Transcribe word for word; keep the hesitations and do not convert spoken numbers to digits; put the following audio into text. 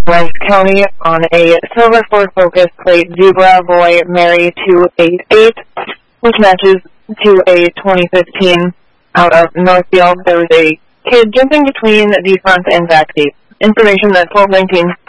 Rice County on a silver Ford Focus plate Zebra Boy Mary two eight eight, which matches to a twenty fifteen out of Northfield. There was a kid jumping between the front and back seats. Information at twelve nineteen.